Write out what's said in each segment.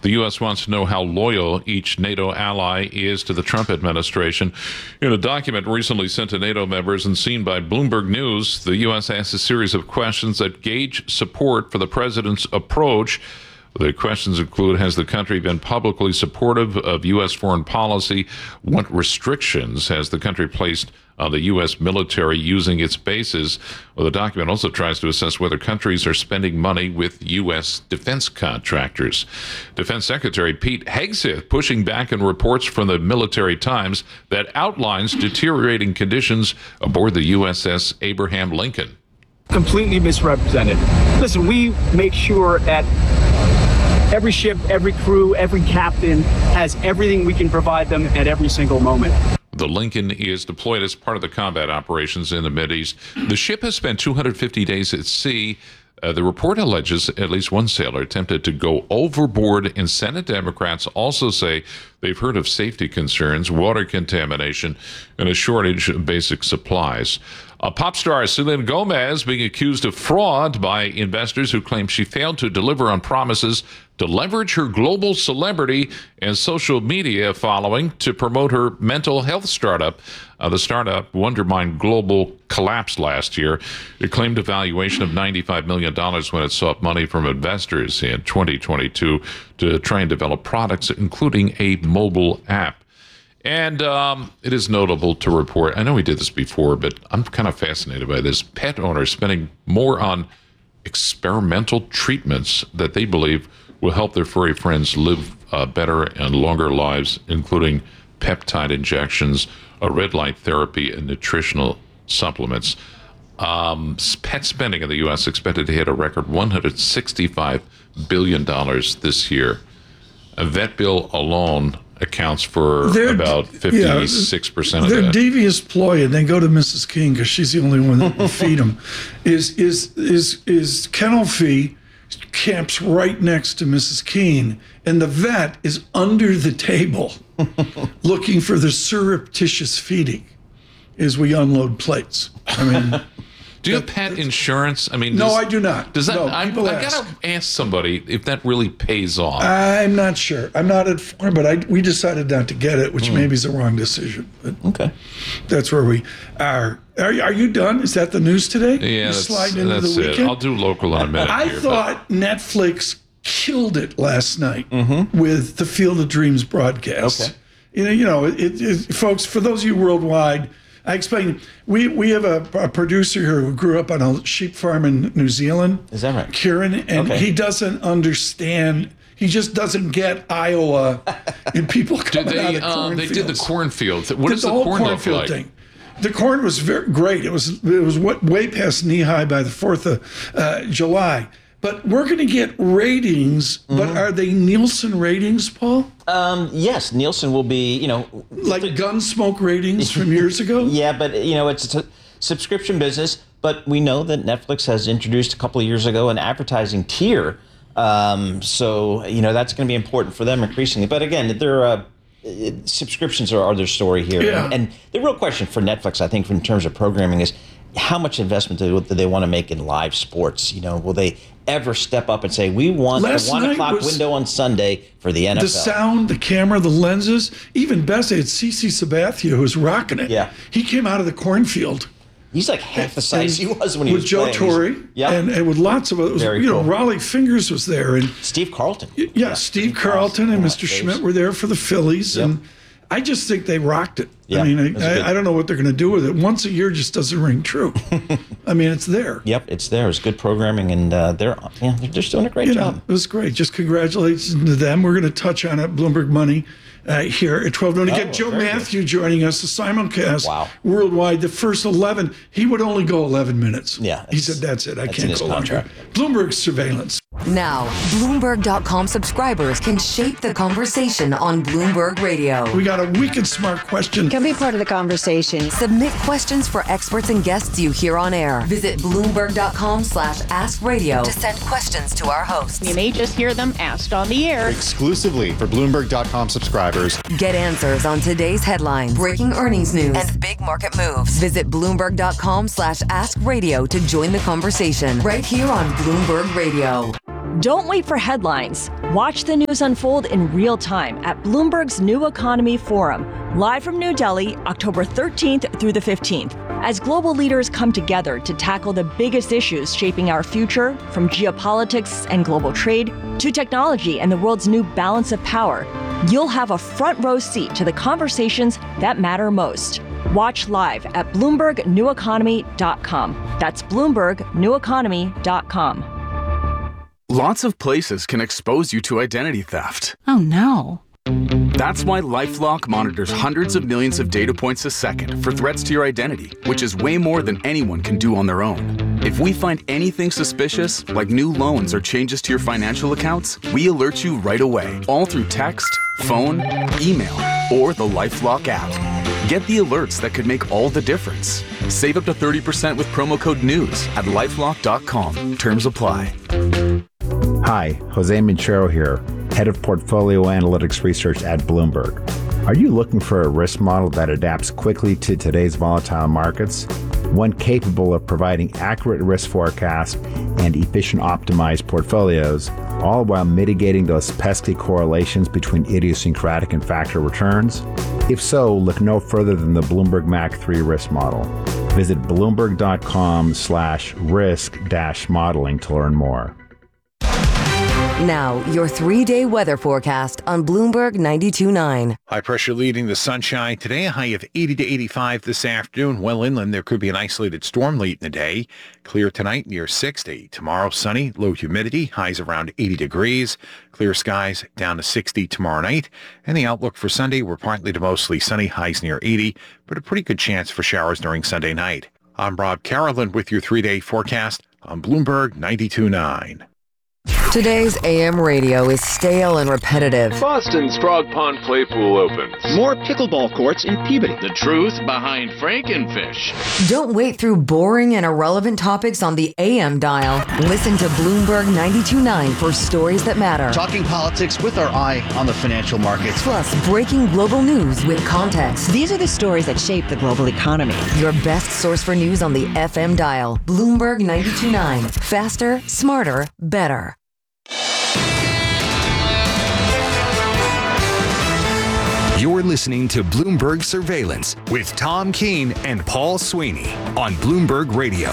The U.S. wants to know how loyal each NATO ally is to the Trump administration. In a document recently sent to NATO members and seen by Bloomberg News, the U.S. asked a series of questions that gauge support for the president's approach. The questions include, has the country been publicly supportive of U.S. foreign policy? What restrictions has the country placed on the U.S. military using its bases? Well, the document also tries to assess whether countries are spending money with U.S. defense contractors. Defense Secretary Pete Hegseth pushing back in reports from the Military Times that outlines deteriorating conditions aboard the USS Abraham Lincoln. Completely misrepresented. Listen, we make sure that every ship, every crew, every captain has everything we can provide them at every single moment. The Lincoln is deployed as part of the combat operations in the Mideast. The ship has spent 250 days at sea. The report alleges at least one sailor attempted to go overboard, and Senate Democrats also say they've heard of safety concerns, water contamination, and a shortage of basic supplies. Pop star Selena Gomez being accused of fraud by investors who claim she failed to deliver on promises to leverage her global celebrity and social media following to promote her mental health startup. The startup, Wondermind Global, collapsed last year. It claimed a valuation of $95 million when it sought money from investors in 2022 to try and develop products, including a mobile app. And it is notable to report, I know we did this before, but I'm kind of fascinated by this. Pet owners spending more on experimental treatments that they believe will help their furry friends live better and longer lives, including peptide injections, red light therapy, and nutritional supplements. Pet spending in the U.S. expected to hit a record $165 billion this year. A vet bill alone accounts for about 56% of their that. devious ploy, and they go to Mrs. King because she's the only one that will feed them, is kennel fee camps right next to Mrs. Keene, and the vet is under the table looking for the surreptitious feeding as we unload plates. I mean... Do you have pet insurance? I mean, no, I do not. Does that? No, I gotta ask somebody if that really pays off. I'm not sure. I'm not informed, but we decided not to get it, which maybe is the wrong decision. But okay, that's where we are. Are you done? Is that the news today? Yeah, that's it. I'll do local in a minute. I thought Netflix killed it last night with the Field of Dreams broadcast. Okay, folks, for those of you worldwide. I explained, we have a producer here who grew up on a sheep farm in New Zealand. Is that right? Kieran, and he doesn't understand. He just doesn't get Iowa and people coming out of cornfields. They did the cornfield. What does the corn look like? Thing. The corn was very great. It was way past knee high by the 4th of July. But we're going to get ratings, but are they Nielsen ratings, Paul? Yes, Nielsen will be, like Gunsmoke ratings from years ago? Yeah, but, it's a subscription business. But we know that Netflix has introduced a couple of years ago an advertising tier. So, that's going to be important for them increasingly. But again, subscriptions are their story here. Yeah. And the real question for Netflix, I think, in terms of programming is, how much investment do they want to make in live sports? Will they ever step up and say, we want the 1 o'clock window on Sunday for the NFL? The sound, the camera, the lenses, even best, they had CeCe Sabathia, who was rocking it. Yeah. He came out of the cornfield. He's like half the size he was when he was playing. With Joe Torre, and with lots of others. Cool. Raleigh Fingers was there. And Steve Carlton. Yeah, Steve Carlton and Mr. Schmidt were there for the Phillies. Yep. And I just think they rocked it. Yeah, I mean, I don't know what they're going to do with it. Once a year just doesn't ring true. I mean, it's there. Yep, it's there. It's good programming, and they're just doing a great job. It was great. Just congratulations to them. We're going to touch on it, Bloomberg Money, here at 12 noon. Again, Joe Matthew joining us, the simulcast worldwide. The first 11, he would only go 11 minutes. Yeah. He said, that's it. I can't go longer. Contract. Bloomberg surveillance. Now, Bloomberg.com subscribers can shape the conversation on Bloomberg Radio. We got a wicked smart question. Can be part of the conversation. Submit questions for experts and guests you hear on air. Visit Bloomberg.com/AskRadio to send questions to our hosts. You may just hear them asked on the air. Exclusively for Bloomberg.com subscribers. Get answers on today's headlines, breaking earnings news, and big market moves. Visit Bloomberg.com/AskRadio to join the conversation right here on Bloomberg Radio. Don't wait for headlines. Watch the news unfold in real time at Bloomberg's New Economy Forum, live from New Delhi, October 13th through the 15th, as global leaders come together to tackle the biggest issues shaping our future, from geopolitics and global trade to technology and the world's new balance of power. You'll have a front row seat to the conversations that matter most. Watch live at BloombergNewEconomy.com. That's BloombergNewEconomy.com. Lots of places can expose you to identity theft. Oh no. That's why LifeLock monitors hundreds of millions of data points a second for threats to your identity, which is way more than anyone can do on their own. If we find anything suspicious, like new loans or changes to your financial accounts, we alert you right away, all through text, phone, email, or the LifeLock app. Get the alerts that could make all the difference. Save up to 30% with promo code NEWS at LifeLock.com. Terms apply. Hi, Jose Minchero here, Head of Portfolio Analytics Research at Bloomberg. Are you looking for a risk model that adapts quickly to today's volatile markets? One capable of providing accurate risk forecasts and efficient optimized portfolios, all while mitigating those pesky correlations between idiosyncratic and factor returns? If so, look no further than the Bloomberg Mac 3 risk model. Visit bloomberg.com/risk-modeling to learn more. Now, your 3-day weather forecast on Bloomberg 92.9. High pressure leading the sunshine today, a high of 80 to 85 this afternoon. Well inland, there could be an isolated storm late in the day. Clear tonight near 60. Tomorrow, sunny, low humidity, highs around 80 degrees. Clear skies down to 60 tomorrow night. And the outlook for Sunday, we're partly to mostly sunny, highs near 80, but a pretty good chance for showers during Sunday night. I'm Rob Carolyn with your 3-day forecast on Bloomberg 92.9. Today's AM radio is stale and repetitive. Boston's Frog Pond Play Pool opens. More pickleball courts in Peabody. The truth behind Frankenfish. Don't wait through boring and irrelevant topics on the AM dial. Listen to Bloomberg 92.9 for stories that matter. Talking politics with our eye on the financial markets. Plus, breaking global news with context. These are the stories that shape the global economy. Your best source for news on the FM dial. Bloomberg 92.9. Faster, smarter, better. You're listening to Bloomberg Surveillance with Tom Keene and Paul Sweeney on Bloomberg Radio.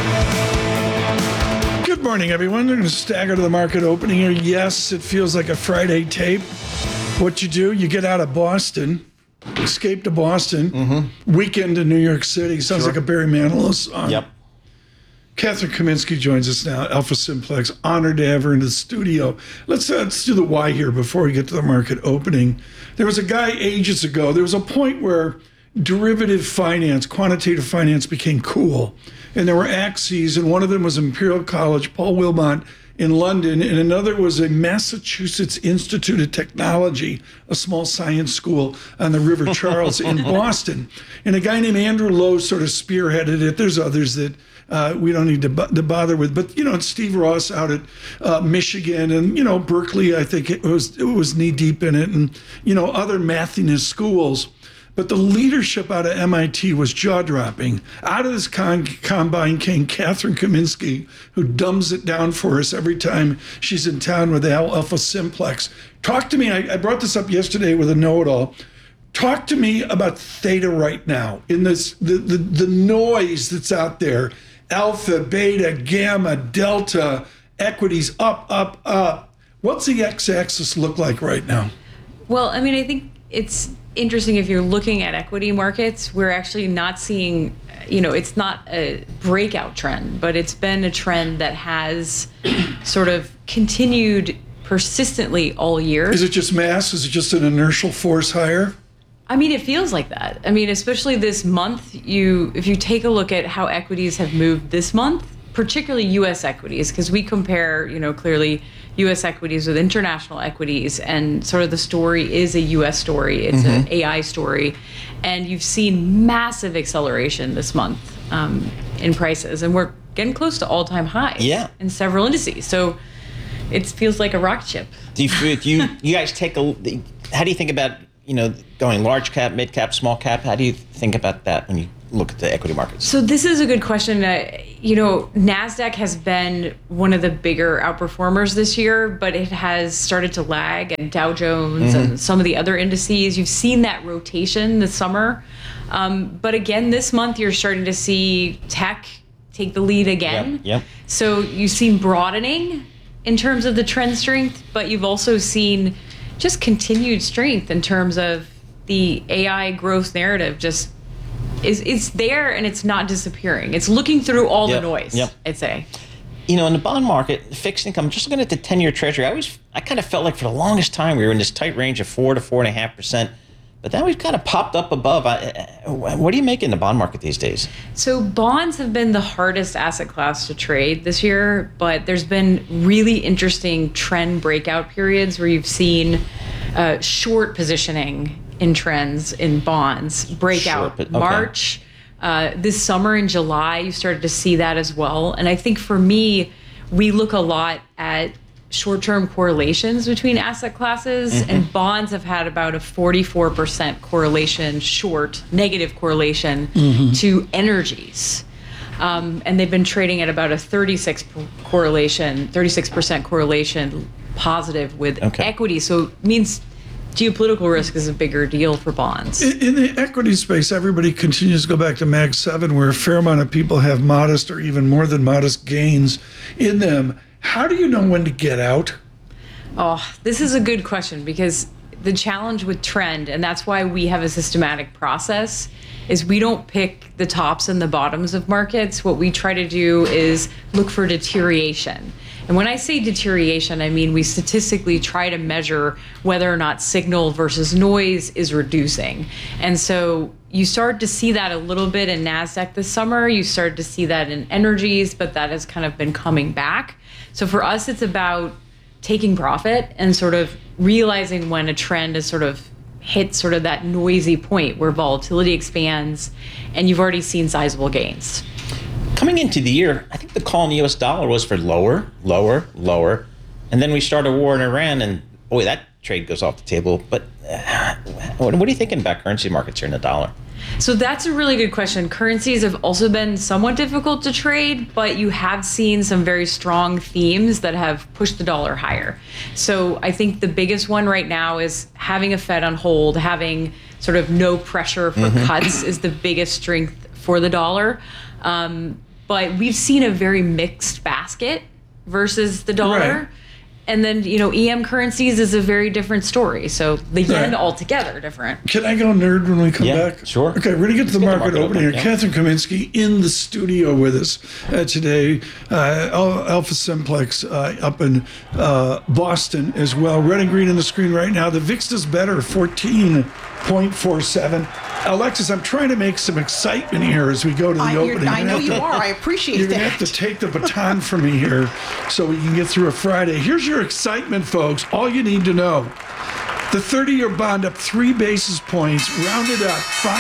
Good morning, everyone. They're going to stagger to the market opening here. Yes, it feels like a Friday tape. What you do, you get out of Boston, escape to Boston, weekend to New York City. Sounds like a Barry Manilow song. Yep. Catherine Kaminsky joins us now, Alpha Simplex. Honored to have her in the studio. Let's do the why here before we get to the market opening. There was a guy ages ago, there was a point where derivative finance, quantitative finance became cool. And there were axes, and one of them was Imperial College, Paul Wilmot in London, and another was a Massachusetts Institute of Technology, a small science school on the River Charles in Boston. And a guy named Andrew Lowe sort of spearheaded it. There's others that we don't need to bother with, but and Steve Ross out at Michigan, and Berkeley, I think it was knee deep in it, and other mathiness schools. But the leadership out of MIT was jaw-dropping. Out of this combine came Catherine Kaminsky, who dumbs it down for us every time she's in town with Alpha Simplex. Talk to me. I brought this up yesterday with a know-it-all. Talk to me about theta right now in this the noise that's out there. Alpha, beta, gamma, delta, equities up, up, up. What's the x-axis look like right now? Well, I mean, I think it's interesting if you're looking at equity markets, we're actually not seeing, it's not a breakout trend, but it's been a trend that has sort of continued persistently all year. Is it just mass? Is it just an inertial force higher? I mean, it feels like that. I mean, especially this month, if you take a look at how equities have moved this month, particularly U.S. equities, because we compare, clearly U.S. equities with international equities, and sort of the story is a U.S. story. It's an AI story. And you've seen massive acceleration this month in prices, and we're getting close to all-time highs in several indices. So it feels like a rocket ship. Do you guys how do you think about going large cap, mid cap, small cap? How do you think about that when you look at the equity markets? So this is a good question. NASDAQ has been one of the bigger outperformers this year, but it has started to lag, and Dow Jones and some of the other indices. You've seen that rotation this summer. But again, this month, you're starting to see tech take the lead again. Yep. So you've seen broadening in terms of the trend strength, but you've also seen just continued strength in terms of the AI growth narrative. Just it's there and it's not disappearing. It's looking through all the noise, I'd say. In the bond market, fixed income, just looking at the 10-year treasury, I kind of felt like for the longest time we were in this tight range of 4 to 4.5%. But then we've kind of popped up above. What do you make in the bond market these days? So bonds have been the hardest asset class to trade this year, but there's been really interesting trend breakout periods where you've seen short positioning in trends in bonds break out. Okay. March, this summer in July, you started to see that as well. And I think for me, we look a lot at short-term correlations between asset classes, and bonds have had about a 44% correlation, negative correlation to energies. And they've been trading at about a 36% correlation positive with equity. So it means geopolitical risk is a bigger deal for bonds. In the equity space, everybody continues to go back to Mag 7, where a fair amount of people have modest or even more than modest gains in them. How do you know when to get out? Oh, this is a good question, because the challenge with trend, and that's why we have a systematic process, is we don't pick the tops and the bottoms of markets. What we try to do is look for deterioration. And when I say deterioration, I mean we statistically try to measure whether or not signal versus noise is reducing. And so you started to see that a little bit in NASDAQ this summer. You started to see that in energies, but that has kind of been coming back. So for us, it's about taking profit and sort of realizing when a trend has sort of hit sort of that noisy point where volatility expands and you've already seen sizable gains. Coming into the year, I think the call on the U.S. dollar was for lower. And then we started a war in Iran, and boy, that trade goes off the table. But what are you thinking about currency markets here in the dollar? So that's a really good question. Currencies have also been somewhat difficult to trade, but you have seen some very strong themes that have pushed the dollar higher. So I think the biggest one right now is having a Fed on hold, having sort of no pressure for cuts is the biggest strength for the dollar. But we've seen a very mixed basket versus the dollar. Right. And then, EM currencies is a very different story. So the yen altogether different. Can I go nerd when we come back? Sure. Okay, we're going to get to the market opening here. Yeah. Catherine Kaminsky in the studio with us today. Alpha Simplex up in Boston as well. Red and green on the screen right now. The VIX is better, 14.47. Alexis, I'm trying to make some excitement here as we go to the opening. I know you are. I appreciate You're that. going to have to take the baton from me here so we can get through a Friday. Here's your excitement, folks. All you need to know. The 30-year bond up 3 basis points, rounded up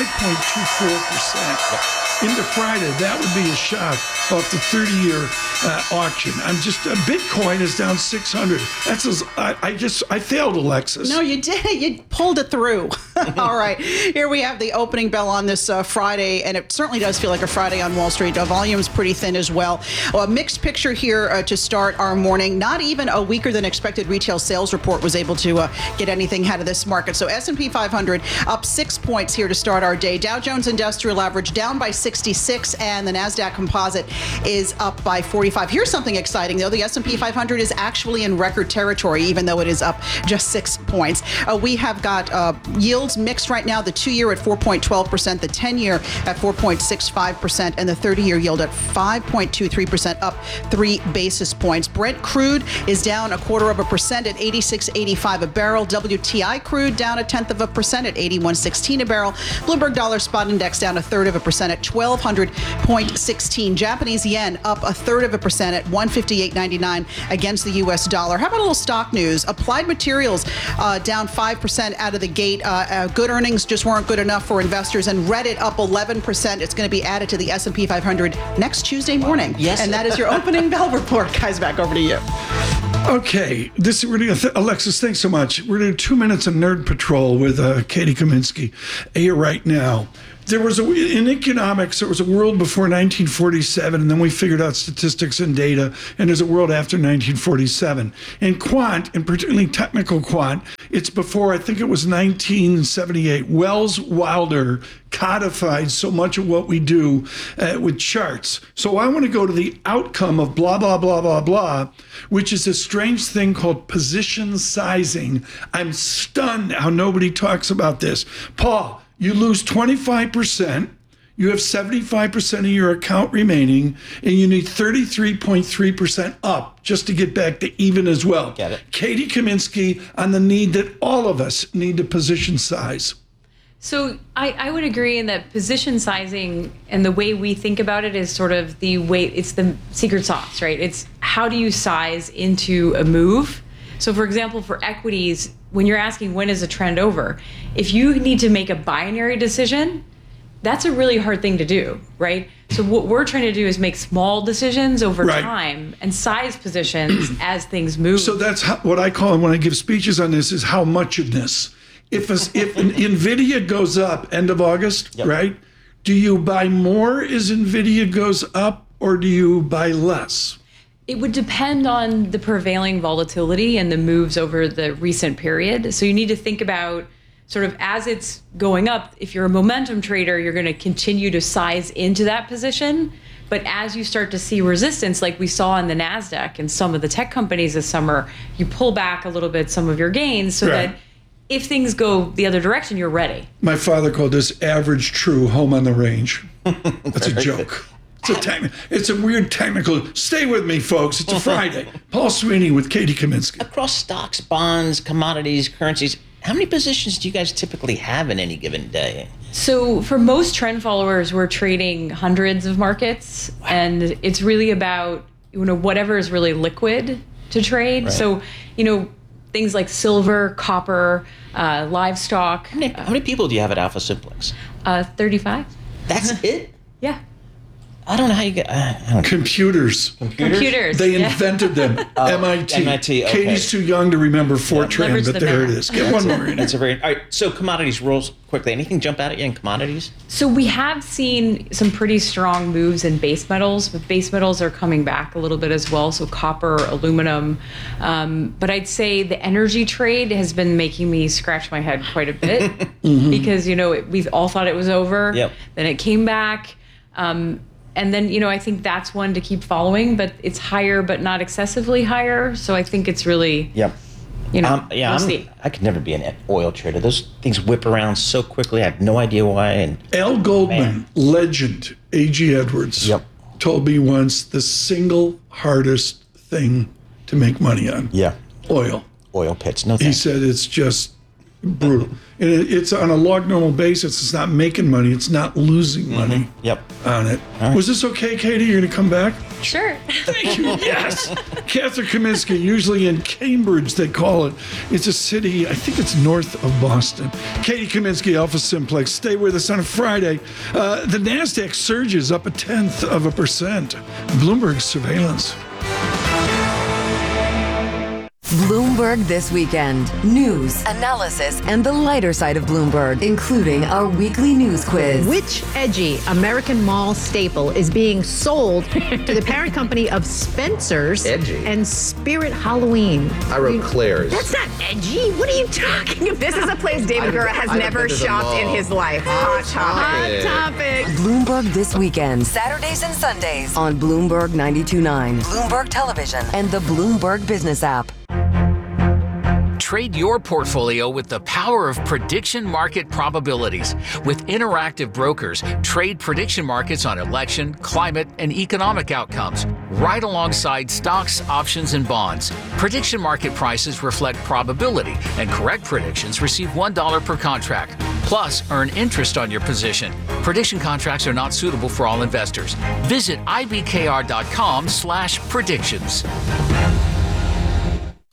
5.24%. Into Friday, that would be a shock off the 30-year auction. Bitcoin is down 600. I failed, Alexis. No, you did. You pulled it through. All right. Here we have the opening bell on this Friday, and it certainly does feel like a Friday on Wall Street. Volume's pretty thin as well. A mixed picture here to start our morning. Not even a weaker than expected retail sales report was able to get anything out of this market. So S&P 500 up 6 points here to start our day. Dow Jones Industrial Average down by 66, and the NASDAQ Composite is up by 45. Here's something exciting, though. The S&P 500 is actually in record territory, even though it is up just 6 points. We have got yields mixed right now. The 2-year at 4.12%, the 10-year at 4.65%, and the 30-year yield at 5.23%, up 3 basis points. Brent crude is down 0.25% at 86.85 a barrel. WTI crude down 0.1% at 81.16 a barrel. Bloomberg Dollar Spot Index down 0.33% at 1,200.16. Japanese yen up 0.33% at 158.99 against the U.S. dollar. How about a little stock news? Applied Materials down 5% out of the gate. Good earnings just weren't good enough for investors, and Reddit up 11%. It's going to be added to the S&P 500 next Tuesday morning. Yes. And that is your opening bell report. Guys, back over to you. Okay, Alexis, thanks so much. We're going to do 2 minutes of Nerd Patrol with Katie Kaminsky right now. There was in economics, there was a world before 1947, and then we figured out statistics and data, and there's a world after 1947. In quant, and particularly technical quant, it's before, I think it was 1978. Wells Wilder codified so much of what we do with charts. So I want to go to the outcome of blah, blah, blah, blah, blah, which is a strange thing called position sizing. I'm stunned how nobody talks about this. Paul, you lose 25%, you have 75% of your account remaining, and you need 33.3% up just to get back to even as well. Get it. Katie Kaminsky on the need that all of us need to position size. So I would agree in that position sizing and the way we think about it is sort of the way, it's the secret sauce, right? It's how do you size into a move? So for example, for equities, when you're asking when is a trend over, if you need to make a binary decision, that's a really hard thing to do, right? So what we're trying to do is make small decisions over time and size positions as things move. So that's what I call, when I give speeches on this, is how muchedness. If NVIDIA goes up end of August, right? Do you buy more as NVIDIA goes up, or do you buy less? It would depend on the prevailing volatility and the moves over the recent period. So you need to think about sort of as it's going up, if you're a momentum trader, you're going to continue to size into that position. But as you start to see resistance, like we saw in the NASDAQ and some of the tech companies this summer, you pull back a little bit some of your gains so that if things go the other direction, you're ready. My father called this average true home on the range. That's a joke. It's a weird technical. Stay with me, folks. It's a Friday. Paul Sweeney with Katie Kaminsky. Across stocks, bonds, commodities, currencies, how many positions do you guys typically have in any given day? So for most trend followers, we're trading hundreds of markets, and it's really about whatever is really liquid to trade. Right. So things like silver, copper, livestock. How many people do you have at Alpha Simplex? 35. That's it? Yeah. I don't know how you get... Computers. They invented them. MIT. MIT, okay. Katie's too young to remember Fortran, but there it is. Get one more in. That's a very... All right, so commodities, rolls quickly. Anything jump out at you in commodities? So we have seen some pretty strong moves in base metals, but base metals are coming back a little bit as well. So copper, aluminum. But I'd say the energy trade has been making me scratch my head quite a bit because, we've all thought it was over. Yep. Then it came back. And then, I think that's one to keep following, but it's higher, but not excessively higher. So I think it's really, we'll see. I could never be an oil trader. Those things whip around so quickly. I have no idea why. And Al Goldman, legend, A.G. Edwards, told me once the single hardest thing to make money on. Oil. Oil pits. No thanks. He said it's just brutal. And it's on a log normal basis. It's not making money. It's not losing money on it. Right. Was this okay, Katie? You're going to come back? Sure. Thank you. Yes. Catherine Kaminsky, usually in Cambridge, they call it. It's a city, I think it's north of Boston. Katie Kaminsky, Alpha Simplex. Stay with us on a Friday. The NASDAQ surges up 0.1%. Bloomberg surveillance. Bloomberg This Weekend. News, analysis, and the lighter side of Bloomberg, including our weekly news quiz. Which edgy American mall staple is being sold to the parent company of Spencer's and Spirit Halloween? I wrote Claire's. That's not edgy. What are you talking about? This is a place David Gura has never shopped in his life. Hot topic. Bloomberg This Weekend. Saturdays and Sundays on Bloomberg 92.9, Bloomberg Television, and the Bloomberg Business app. Trade your portfolio with the power of prediction market probabilities. With Interactive Brokers, trade prediction markets on election, climate, and economic outcomes, right alongside stocks, options, and bonds. Prediction market prices reflect probability, and correct predictions receive $1 per contract. Plus, earn interest on your position. Prediction contracts are not suitable for all investors. Visit ibkr.com/predictions.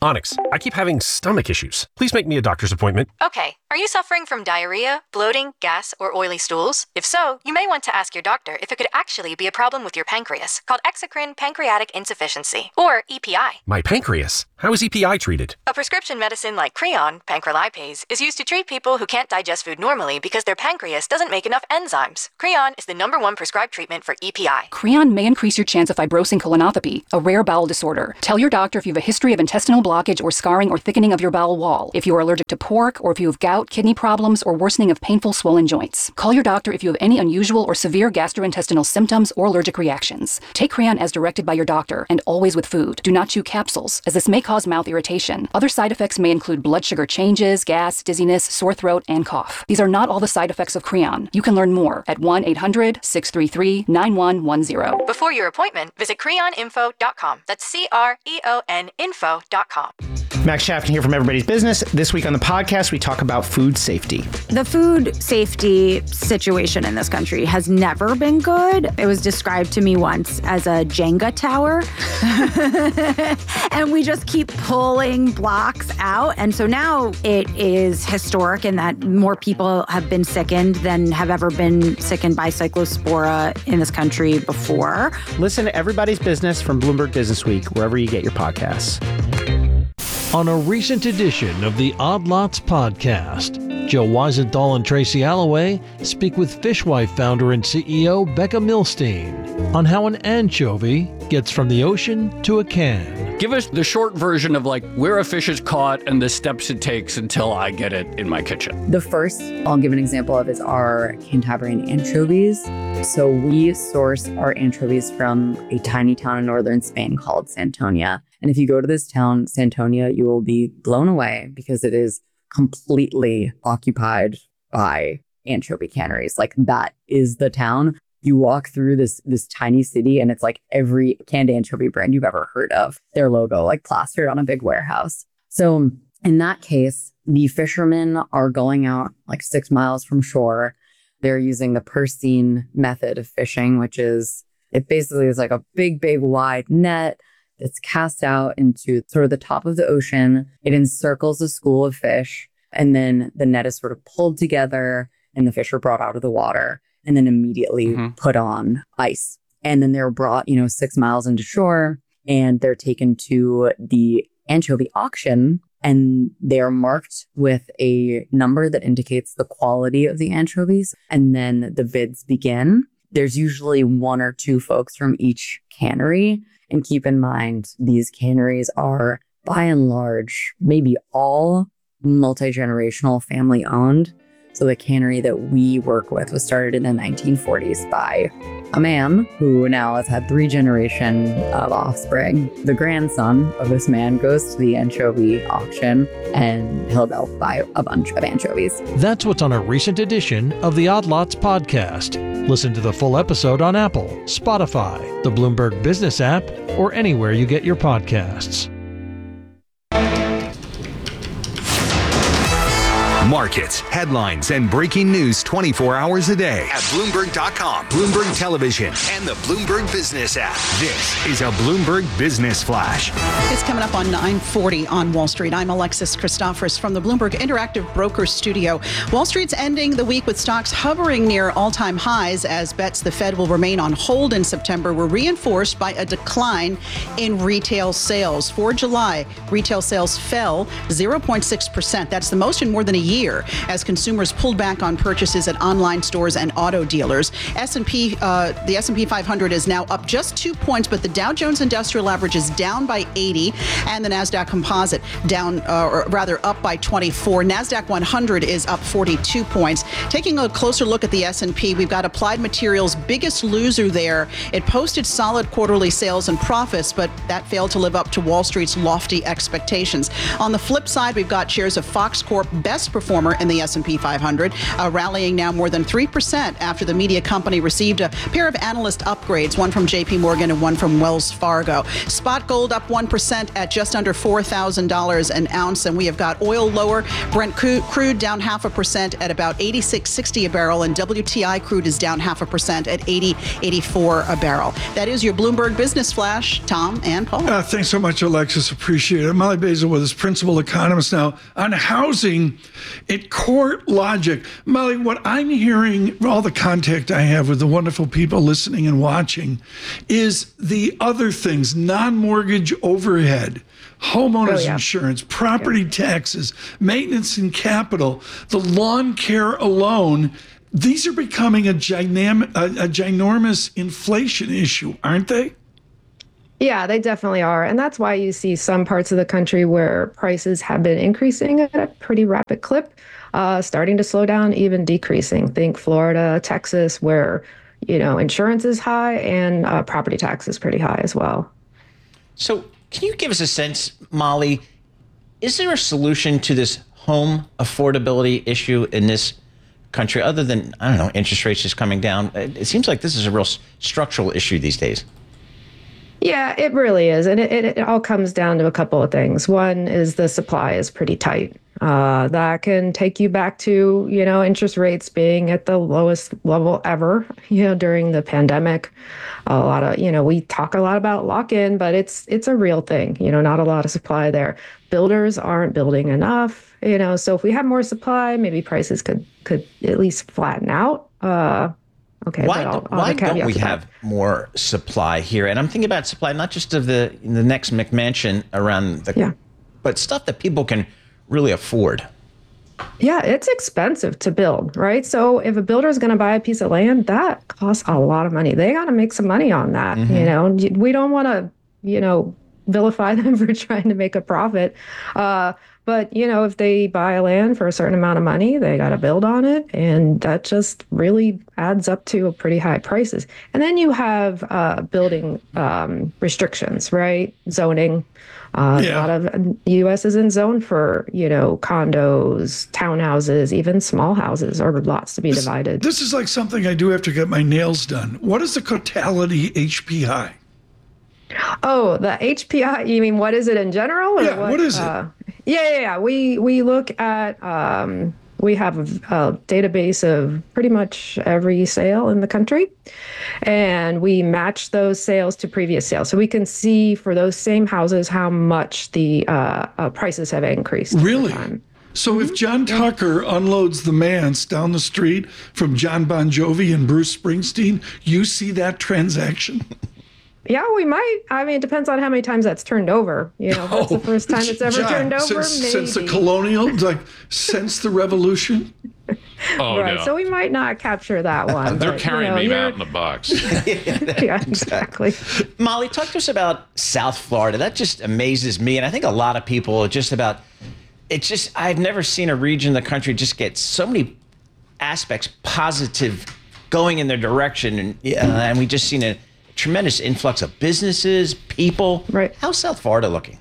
Onyx, I keep having stomach issues. Please make me a doctor's appointment. Okay, are you suffering from diarrhea, bloating, gas, or oily stools? If so, you may want to ask your doctor if it could actually be a problem with your pancreas, called exocrine pancreatic insufficiency, or EPI. My pancreas? How is EPI treated? A prescription medicine like Creon, pancrelipase, is used to treat people who can't digest food normally because their pancreas doesn't make enough enzymes. Creon is the #1 prescribed treatment for EPI. Creon may increase your chance of fibrosing colonopathy, a rare bowel disorder. Tell your doctor if you have a history of intestinal blockage or scarring or thickening of your bowel wall, if you are allergic to pork, or if you have gout, kidney problems, or worsening of painful swollen joints. Call your doctor if you have any unusual or severe gastrointestinal symptoms or allergic reactions. Take Creon as directed by your doctor, and always with food. Do not chew capsules, as this may cause mouth irritation. Other side effects may include blood sugar changes, gas, dizziness, sore throat, and cough. These are not all the side effects of Creon. You can learn more at 1-800-633-9110. Before your appointment, visit creoninfo.com. That's CREON info.com. Max Shafton here from Everybody's Business. This week on the podcast, we talk about food safety. The food safety situation in this country has never been good. It was described to me once as a Jenga tower. And we just keep pulling blocks out. And so now it is historic in that more people have been sickened than have ever been sickened by cyclospora in this country before. Listen to Everybody's Business from Bloomberg Business Week, wherever you get your podcasts. On a recent edition of the Odd Lots podcast, Joe Weisenthal and Tracy Alloway speak with Fishwife founder and CEO Becca Milstein on how an anchovy gets from the ocean to a can. Give us the short version of like where a fish is caught and the steps it takes until I get it in my kitchen. The first I'll give an example of is our Cantabrian anchovies. So we source our anchovies from a tiny town in northern Spain called Santonia. And if you go to this town, Santonia, you will be blown away because it is completely occupied by anchovy canneries. Like, that is the town. You walk through this tiny city and it's like every canned anchovy brand you've ever heard of, their logo like plastered on a big warehouse. So in that case, the fishermen are going out like 6 miles from shore. They're using the Persine method of fishing, which is, it basically is like a big wide net that's cast out into sort of the top of the ocean. It encircles a school of fish, and then the net is sort of pulled together and the fish are brought out of the water and then immediately put on ice. And then they're brought, 6 miles into shore, and they're taken to the anchovy auction, and they're marked with a number that indicates the quality of the anchovies. And then the bids begin. There's usually 1 or 2 folks from each cannery. And keep in mind, these canneries are, by and large, maybe all multi-generational family owned. So the cannery that we work with was started in the 1940s by a man who now has had 3 generations of offspring. The grandson of this man goes to the anchovy auction, and he'll go buy a bunch of anchovies. That's what's on a recent edition of the Odd Lots podcast. Listen to the full episode on Apple, Spotify, the Bloomberg Business app, or anywhere you get your podcasts. Markets, headlines, and breaking news 24 hours a day at Bloomberg.com, Bloomberg Television, and the Bloomberg Business app. This is a Bloomberg Business Flash. It's coming up on 9:40 on Wall Street. I'm Alexis Christoforous from the Bloomberg Interactive Brokers Studio. Wall Street's ending the week with stocks hovering near all-time highs as bets the Fed will remain on hold in September were reinforced by a decline in retail sales. For July, retail sales fell 0.6%. That's the most in more than a year as consumers pulled back on purchases at online stores and auto dealers. The S&P 500 is now up just 2 points, but the Dow Jones Industrial Average is down by 80, and the NASDAQ Composite down, or rather up by 24. NASDAQ 100 is up 42 points. Taking a closer look at the S&P, we've got Applied Materials, biggest loser there. It posted solid quarterly sales and profits, but that failed to live up to Wall Street's lofty expectations. On the flip side, we've got shares of Fox Corp, best performing performer in the S&P 500, rallying now more than 3% after the media company received a pair of analyst upgrades, one from JP Morgan and one from Wells Fargo. Spot gold up 1% at just under $4,000 an ounce, and we have got oil lower. Brent crude down 0.5% at about $86.60 a barrel, and WTI crude is down 0.5% at $80.84 a barrel. That is your Bloomberg Business Flash. Tom and Paul. Thanks so much, Alexis. Appreciate it. Molly Basil with us, principal economist now on housing at CoreLogic. Molly, what I'm hearing, all the contact I have with the wonderful people listening and watching, is the other things, non-mortgage overhead, homeowners insurance, property taxes, maintenance and capital, the lawn care alone. These are becoming a ginormous inflation issue, aren't they? Yeah, they definitely are. And that's why you see some parts of the country where prices have been increasing at a pretty rapid clip, starting to slow down, even decreasing. Think Florida, Texas, where, insurance is high and property tax is pretty high as well. So can you give us a sense, Molly, is there a solution to this home affordability issue in this country other than, I don't know, interest rates just coming down? It seems like this is a real structural issue these days. Yeah, it really is. And it all comes down to a couple of things. One is the supply is pretty tight. That can take you back to, interest rates being at the lowest level ever, during the pandemic. A lot of, we talk a lot about lock-in, but it's a real thing, not a lot of supply there. Builders aren't building enough, so if we have more supply, maybe prices could at least flatten out. Okay. Why don't we have more supply here? And I'm thinking about supply not just of the next McMansion around but stuff that people can really afford. Yeah, it's expensive to build, right? So if a builder is going to buy a piece of land, that costs a lot of money. They got to make some money on that. Mm-hmm. We don't want to, vilify them for trying to make a profit. But, if they buy a land for a certain amount of money, they got to build on it. And that just really adds up to pretty high prices. And then you have building restrictions, right? Zoning. A lot of the U.S. isn't zoned for, condos, townhouses, even small houses or lots to be divided. This is like something I do have to get my nails done. What is the totality HPI? Oh, the HPI, you mean what is it in general? Or what is it? Yeah. We look at, we have a database of pretty much every sale in the country, and we match those sales to previous sales. So we can see for those same houses how much the prices have increased. Really? So if John Tucker unloads the Mance down the street from John Bon Jovi and Bruce Springsteen, you see that transaction? Yeah, we might. I mean, it depends on how many times that's turned over. If that's the first time it's ever turned over, maybe. Since the colonial, since the revolution? Oh, right. No. So we might not capture that one. They're carrying me out in the box. Yeah, exactly. Molly, talk to us about South Florida. That just amazes me. And I think a lot of people I've never seen a region of the country just get so many aspects positive going in their direction. And we just seen a tremendous influx of businesses, people. Right. How's South Florida looking?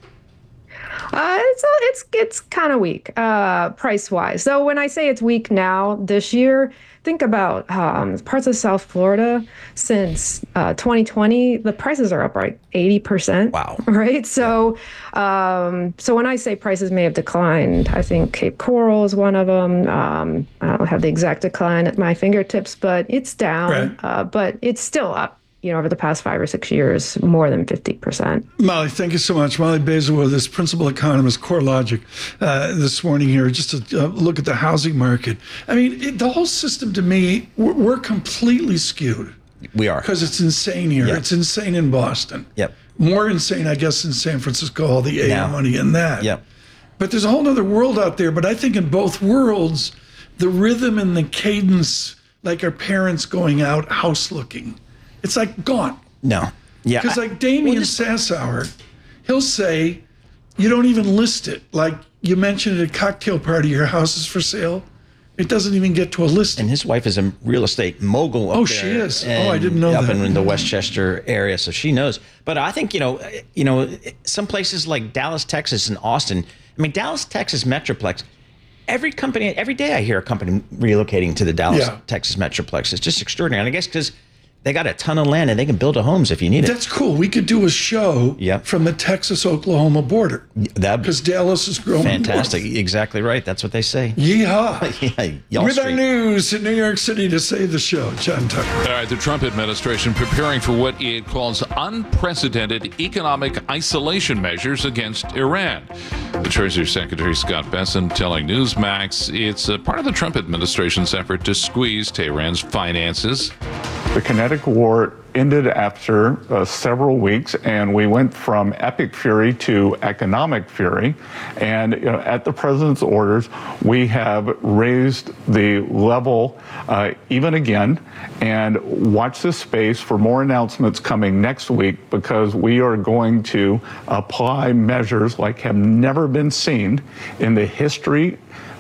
It's kind of weak, price wise. So when I say it's weak now this year, think about parts of South Florida since 2020, the prices are up like 80%. Wow. Right. So, so when I say prices may have declined, I think Cape Coral is one of them. I don't have the exact decline at my fingertips, but it's down, but it's still up. Over the past 5 or 6 years, more than 50%. Molly, thank you so much. Molly Basil with us, principal economist, CoreLogic, this morning here, just to look at the housing market. I mean, the whole system to me, we're completely skewed. We are. Because it's insane here. Yep. It's insane in Boston. Yep. More insane, I guess, in San Francisco, all the AM money and that. Yep. But there's a whole other world out there. But I think in both worlds, the rhythm and the cadence, like our parents going out house looking, it's like gone. No. Yeah. Because like Damien Sassower, he'll say, you don't even list it. Like you mentioned at a cocktail party, your house is for sale. It doesn't even get to a listing. And his wife is a real estate mogul up there. She is. I didn't know that. Up in the Westchester area, so she knows. But I think, some places like Dallas, Texas and Austin, Dallas, Texas Metroplex, every day I hear a company relocating to the Dallas, Yeah. Texas Metroplex. It's just extraordinary. And I guess because they got a ton of land and they can build the homes if you need it. That's cool. We could do a show from the Texas-Oklahoma border. Because Dallas is growing. Fantastic. North. Exactly right. That's what they say. Yeehaw. Y'all With our Street. news in New York City to save the show, John Tucker. All right, the Trump administration preparing for what it calls unprecedented economic isolation measures against Iran. The Treasury Secretary Scott Bessent telling Newsmax it's a part of the Trump administration's effort to squeeze Tehran's finances. The kinetic war ended after several weeks, and we went from epic fury to economic fury. And at the president's orders, we have raised the level even again. And watch this space for more announcements coming next week, because we are going to apply measures like have never been seen in the history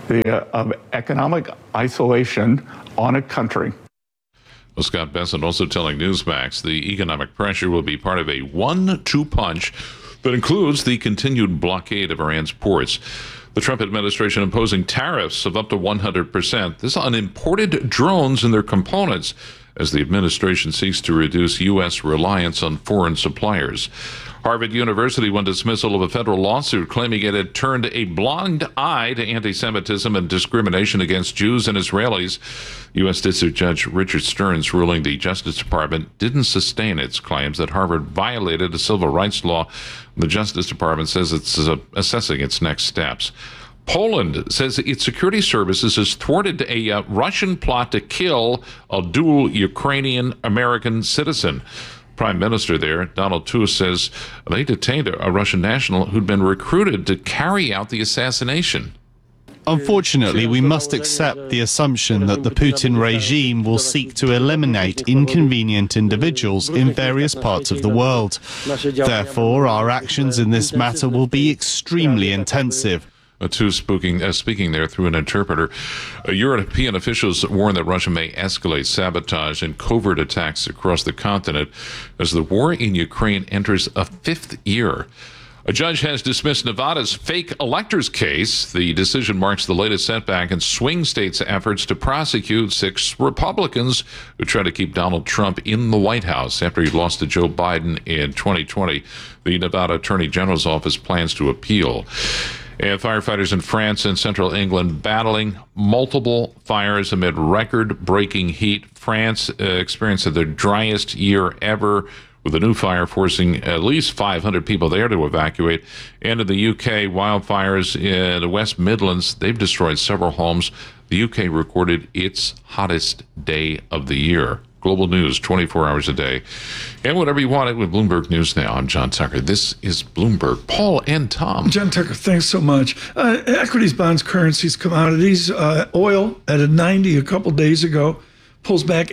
of economic isolation on a country. Well, Scott Bessent also telling Newsmax the economic pressure will be part of a 1-2 punch that includes the continued blockade of Iran's ports. The Trump administration imposing tariffs of up to 100%. This on imported drones and their components as the administration seeks to reduce U.S. reliance on foreign suppliers. Harvard University won dismissal of a federal lawsuit claiming it had turned a blind eye to anti-Semitism and discrimination against Jews and Israelis. U.S. District Judge Richard Stearns ruling the Justice Department didn't sustain its claims that Harvard violated a civil rights law. The Justice Department says it's assessing its next steps. Poland says its security services has thwarted a Russian plot to kill a dual Ukrainian-American citizen. Prime Minister there, Donald Tusk, says they detained a Russian national who'd been recruited to carry out the assassination. Unfortunately, we must accept the assumption that the Putin regime will seek to eliminate inconvenient individuals in various parts of the world. Therefore, our actions in this matter will be extremely intensive. Tusk speaking there through an interpreter. European officials warn that Russia may escalate sabotage and covert attacks across the continent as the war in Ukraine enters a 5th year. A judge has dismissed Nevada's fake electors case. The decision marks the latest setback in swing states' efforts to prosecute 6 Republicans who try to keep Donald Trump in the White House after he lost to Joe Biden in 2020. The Nevada Attorney General's office plans to appeal. And firefighters in France and central England battling multiple fires amid record-breaking heat. France experienced their driest year ever, with a new fire forcing at least 500 people there to evacuate. And in the UK, wildfires in the West Midlands, they've destroyed several homes. The UK recorded its hottest day of the year. Global news, 24 hours a day. And whatever you want it with Bloomberg News Now. I'm John Tucker. This is Bloomberg. Paul and Tom. John Tucker, thanks so much. Equities, bonds, currencies, commodities. Oil at a 90 a couple days ago. Pulls back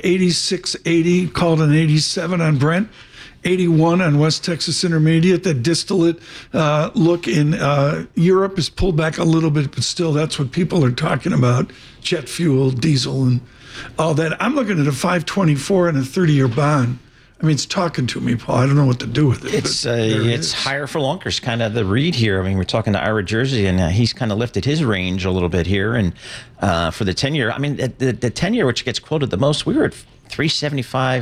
86.80, called an 87 on Brent. 81 on West Texas Intermediate. That distillate look in Europe is pulled back a little bit, but still that's what people are talking about. Jet fuel, diesel, and all that. I'm looking at a 524 and a 30-year bond. I mean, it's talking to me, Paul. I don't know what to do with it. It's higher for longer is kind of the read here. I mean, we're talking to Ira Jersey, and he's kind of lifted his range a little bit here. And for the 10-year, I mean, the 10-year, which gets quoted the most, we were at 375.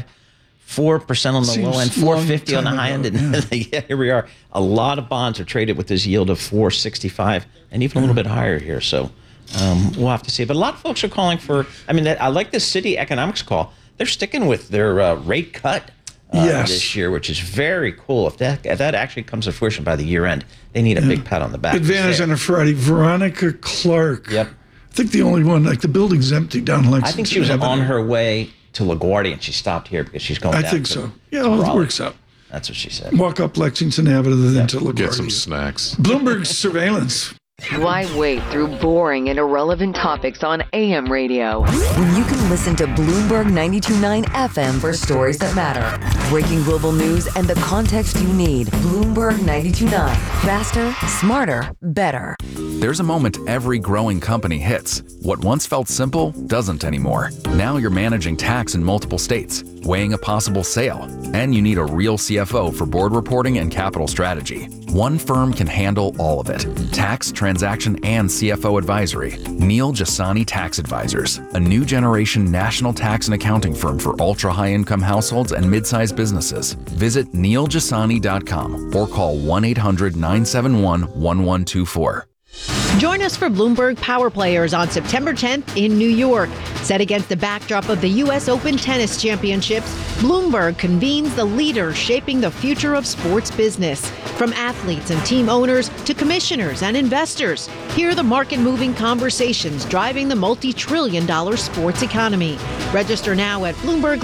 4% on the low end, 450 on the high end, and yeah, here we are. A lot of bonds are traded with this yield of 465, and even a little bit higher here. So we'll have to see. But a lot of folks are calling for. I mean, I like the Citi Economics call. They're sticking with their rate cut this year, which is very cool. If that actually comes to fruition by the year end, they need a big pat on the back. Advantage on a Friday. Veronica Clark. Yep. I think the only one. Like the building's empty down Lexington. I think she was on her way to LaGuardia, and she stopped here because she's going down. I think so. Yeah, well, it works out. That's what she said. Walk up Lexington Avenue, then to LaGuardia. Get some snacks. Bloomberg surveillance. Why wait through boring and irrelevant topics on AM radio when you can listen to Bloomberg 92.9 FM for stories that matter? Breaking global news and the context you need. Bloomberg 92.9. Faster, smarter, better. There's a moment every growing company hits. What once felt simple doesn't anymore. Now you're managing tax in multiple states. weighing a possible sale, and you need a real CFO for board reporting and capital strategy. One firm can handle all of it: tax, transaction, and CFO advisory. Neil Jasani Tax Advisors, a new generation national tax and accounting firm for ultra-high income households and mid-sized businesses. Visit neiljasani.com or call 1-800-971-1124. Join us for Bloomberg Power Players on September 10th in New York. Set against the backdrop of the U.S. Open Tennis Championships, Bloomberg convenes the leaders shaping the future of sports business. From athletes and team owners to commissioners and investors, hear the market-moving conversations driving the multi-trillion-dollar sports economy. Register now at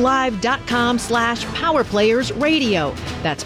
BloombergLive.com/PowerPlayersRadio. That's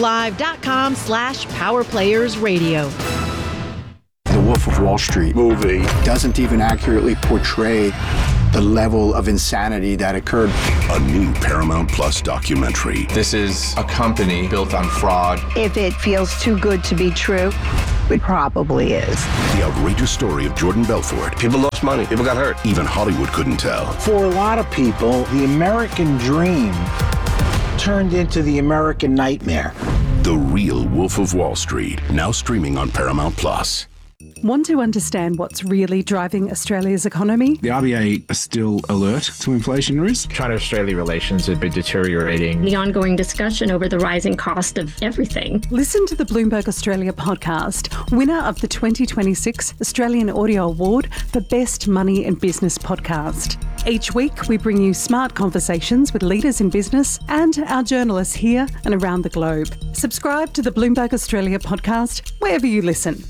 BloombergLive.com/PowerPlayersRadio. The Wolf of Wall Street movie doesn't even accurately portray the level of insanity that occurred. A new Paramount Plus documentary. This is a company built on fraud. If it feels too good to be true, it probably is. The outrageous story of Jordan Belfort. People lost money. People got hurt. Even Hollywood couldn't tell. For a lot of people, the American dream turned into the American nightmare. The Real Wolf of Wall Street, now streaming on Paramount Plus. Want to understand what's really driving Australia's economy? The RBA are still alert to inflation risk. China-Australia relations have been deteriorating. The ongoing discussion over the rising cost of everything. Listen to the Bloomberg Australia podcast, winner of the 2026 Australian Audio Award for Best Money and Business Podcast. Each week, we bring you smart conversations with leaders in business and our journalists here and around the globe. Subscribe to the Bloomberg Australia podcast wherever you listen.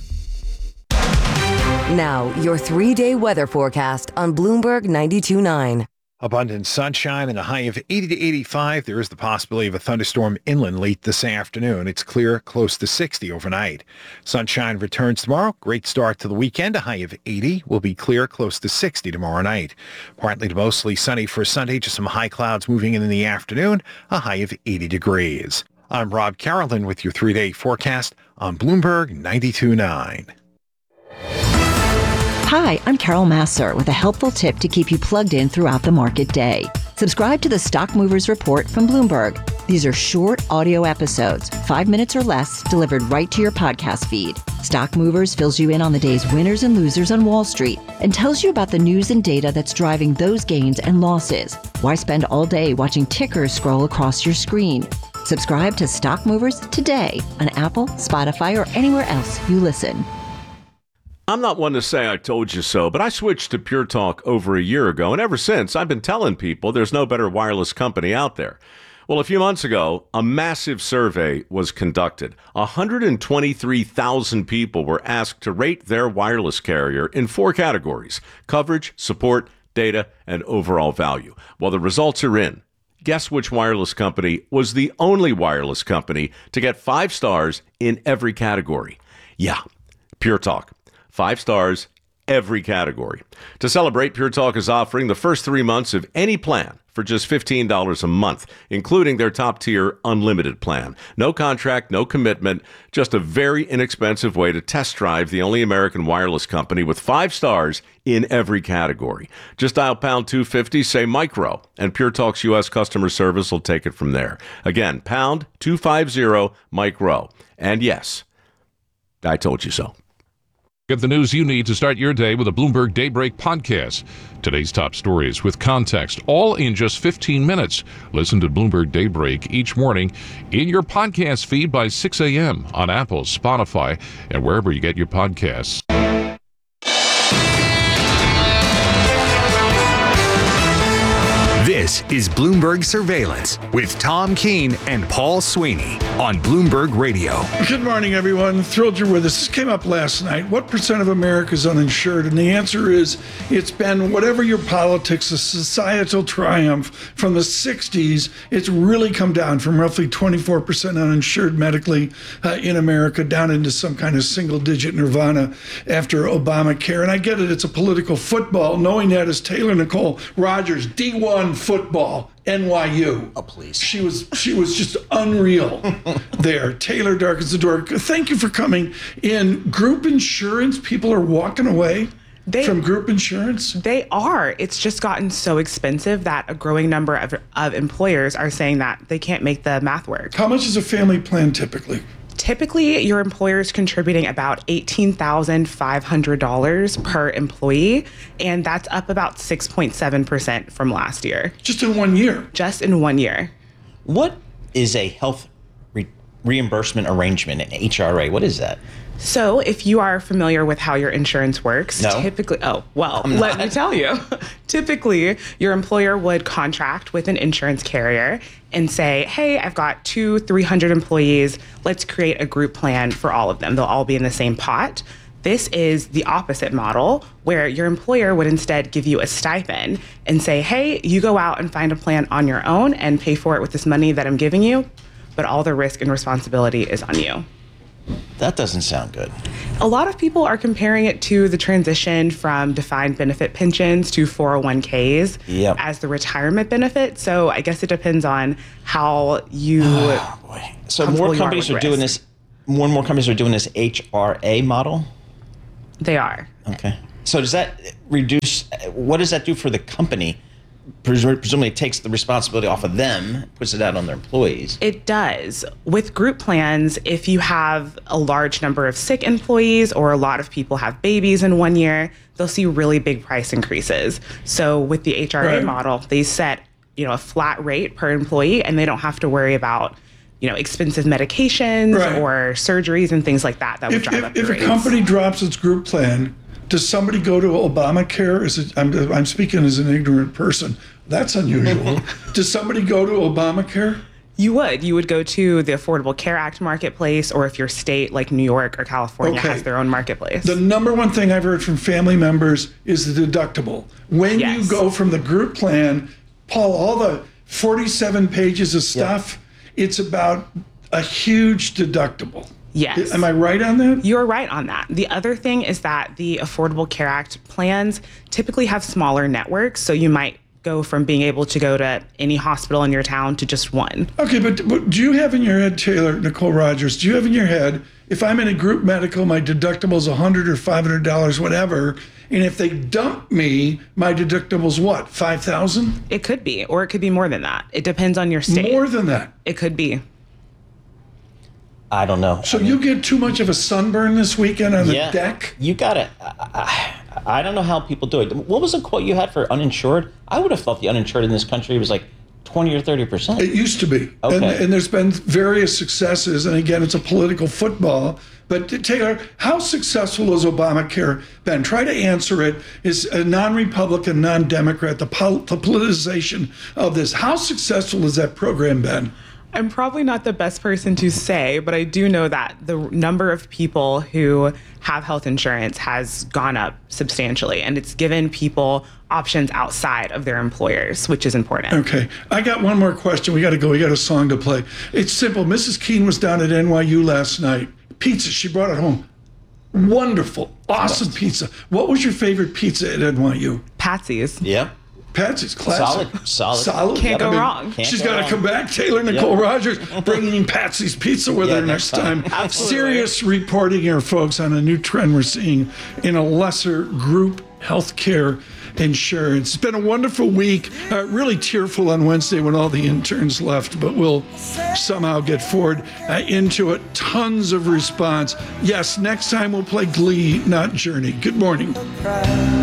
Now, your 3-day weather forecast on Bloomberg 92.9. Abundant sunshine and a high of 80 to 85. There is the possibility of a thunderstorm inland late this afternoon. It's clear close to 60 overnight. Sunshine returns tomorrow. Great start to the weekend. A high of 80. Will be clear close to 60 tomorrow night. Partly to mostly sunny for Sunday. Just some high clouds moving in the afternoon. A high of 80 degrees. I'm Rob Carolyn with your 3-day forecast on Bloomberg 92.9. Hi, I'm Carol Masser with a helpful tip to keep you plugged in throughout the market day. Subscribe to the Stock Movers Report from Bloomberg. These are short audio episodes, 5 minutes or less, delivered right to your podcast feed. Stock Movers fills you in on the day's winners and losers on Wall Street and tells you about the news and data that's driving those gains and losses. Why spend all day watching tickers scroll across your screen? Subscribe to Stock Movers today on Apple, Spotify, or anywhere else you listen. I'm not one to say I told you so, but I switched to Pure Talk over a year ago, and ever since, I've been telling people there's no better wireless company out there. Well, a few months ago, a massive survey was conducted. 123,000 people were asked to rate their wireless carrier in 4 categories: coverage, support, data, and overall value. Well, the results are in. Guess which wireless company was the only wireless company to get 5 stars in every category? Yeah, Pure Talk. 5 stars, every category. To celebrate, Pure Talk is offering the first 3 months of any plan for just $15 a month, including their top-tier unlimited plan. No contract, no commitment, just a very inexpensive way to test drive the only American wireless company with 5 stars in every category. Just dial pound 250, say micro, and Pure Talk's U.S. customer service will take it from there. Again, pound 250 micro. And yes, I told you so. Get the news you need to start your day with a Bloomberg Daybreak podcast. Today's top stories with context, all in just 15 minutes. Listen to Bloomberg Daybreak each morning in your podcast feed by 6 a.m. on Apple, Spotify, and wherever you get your podcasts. This is Bloomberg Surveillance with Tom Keene and Paul Sweeney on Bloomberg Radio. Good morning, everyone. Thrilled you're with us. This came up last night. What percent of America is uninsured? And the answer is it's been, whatever your politics, a societal triumph from the 60s. It's really come down from roughly 24% uninsured medically in America down into some kind of single-digit nirvana after Obamacare. And I get it. It's a political football. Knowing that is Taylor Nicole Rogers, D1 football, NYU. Oh, please. She was just unreal there. Taylor darkens the door. Thank you for coming in. Group insurance, people are walking away. from group insurance? They are. It's just gotten so expensive that a growing number of employers are saying that they can't make the math work. How much is a family plan typically? Typically, your employer is contributing about $18,500 per employee, and that's up about 6.7% from last year. Just in 1 year? Just in 1 year. What is a health reimbursement arrangement, an HRA? What is that? So if you are familiar with how your insurance works, No. typically, let me tell you. Typically, your employer would contract with an insurance carrier and say, hey, I've got 200-300 employees. Let's create a group plan for all of them. They'll all be in the same pot. This is the opposite model where your employer would instead give you a stipend and say, hey, you go out and find a plan on your own and pay for it with this money that I'm giving you, but all the risk and responsibility is on you. That doesn't sound good. A lot of people are comparing it to the transition from defined benefit pensions to 401ks as the retirement benefit. So I guess it depends on how you. So more companies are doing this. More and more companies are doing this HRA model. They are. Okay. So does that reduce? What does that do for the company? Presumably it takes the responsibility off of them, puts it out on their employees. It does. With group plans, if you have a large number of sick employees or a lot of people have babies in 1 year, they'll see really big price increases. So with the HRA model, they set, a flat rate per employee, and they don't have to worry about, expensive medications or surgeries and things like that would drive up the If rates. a company drops its group plan, does somebody go to Obamacare? I'm speaking as an ignorant person. That's unusual. Does somebody go to Obamacare? You would go to the Affordable Care Act marketplace, or if your state like New York or California has their own marketplace. The number one thing I've heard from family members is the deductible. When you go from the group plan, Paul, all the 47 pages of stuff, it's about a huge deductible. Yes. Am I right on that? You're right on that. The other thing is that the Affordable Care Act plans typically have smaller networks, so you might go from being able to go to any hospital in your town to just one. Okay, but do you have in your head, Taylor, Nicole Rogers, do you have in your head, if I'm in a group medical, my deductible is $100 or $500, whatever, and if they dump me, my deductible's what, $5,000? It could be, or it could be more than that. It depends on your state. More than that? It could be. I don't know. So you get too much of a sunburn this weekend on the deck? You got it. I don't know how people do it. What was the quote you had for uninsured? I would have thought the uninsured in this country was like 20 or 30%. It used to be. Okay. And there's been various successes. And again, it's a political football. But Taylor, how successful has Obamacare been? Try to answer it. Is a non-Republican, non-Democrat, the politicization of this. How successful has that program been? I'm probably not the best person to say, but I do know that the number of people who have health insurance has gone up substantially, and it's given people options outside of their employers, which is important. Okay. I got one more question. We got to go. We got a song to play. It's simple. Mrs. Keene was down at NYU last night. Pizza. She brought it home. Wonderful. Awesome pizza. What was your favorite pizza at NYU? Patsy's. Yep. Patsy's classic. Solid. Can't go wrong. She's got to come back. Taylor Nicole Rogers bringing Patsy's Pizza with her next time. Serious reporting here, folks, on a new trend we're seeing in a lesser group healthcare insurance. It's been a wonderful week. Really tearful on Wednesday when all the interns left, but we'll somehow get forward into it. Tons of response. Yes, next time we'll play Glee, not Journey. Good morning.